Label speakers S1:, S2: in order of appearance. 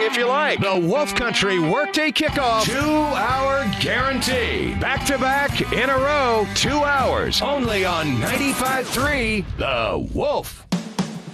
S1: if you like. The Wolf Country Workday Kickoff 2-hour guarantee. Back-to-back in a row, 2 hours. Only on 95.3 The Wolf.